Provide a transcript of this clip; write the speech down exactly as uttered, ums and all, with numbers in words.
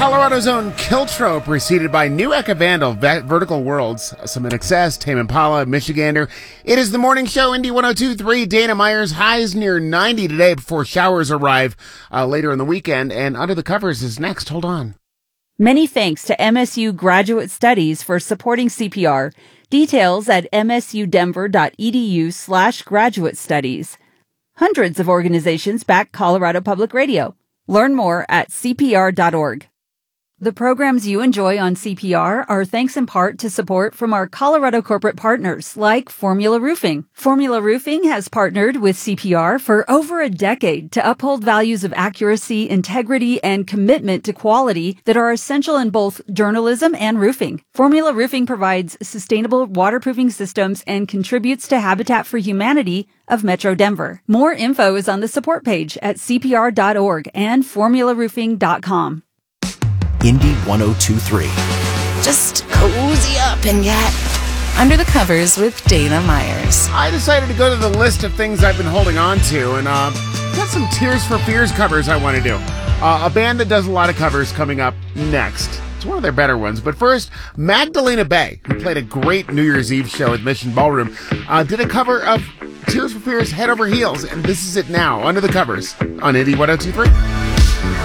Colorado's own Kiltro, preceded by New Eka Vandal, Vertical Worlds, some In Excess, Tame Impala, Michigander. It is the morning show, Indy one oh two point three, Dana Myers. Highs near ninety today before showers arrive uh, later in the weekend. And Under the Covers is next. Hold on. Many thanks to M S U Graduate Studies for supporting C P R. Details at msudenver.edu slash graduate studies. Hundreds of organizations back Colorado Public Radio. Learn more at c p r dot org. The programs you enjoy on C P R are thanks in part to support from our Colorado corporate partners like Formula Roofing. Formula Roofing has partnered with C P R for over a decade to uphold values of accuracy, integrity, and commitment to quality that are essential in both journalism and roofing. Formula Roofing provides sustainable waterproofing systems and contributes to Habitat for Humanity of Metro Denver. More info is on the support page at c p r dot org and formula roofing dot com. Indy one oh two point three. Just cozy up and get under the covers with Dana Myers. I decided to go to the list of things I've been holding on to, and uh, got some Tears for Fears covers I want to do. Uh, a band that does a lot of covers coming up next. It's one of their better ones. But first, Magdalena Bay, who played a great New Year's Eve show at Mission Ballroom, uh, did a cover of Tears for Fears' Head Over Heels, and this is it now, Under the Covers, on Indy one oh two point three.